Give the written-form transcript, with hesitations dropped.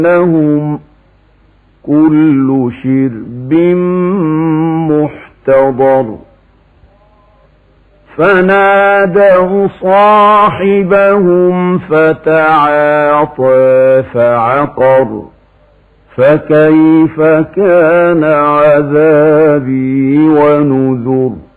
لهم كل شرب محتضر فنادوا صاحبهم فتعاطى فعقر فكيف كان عذابي ونذر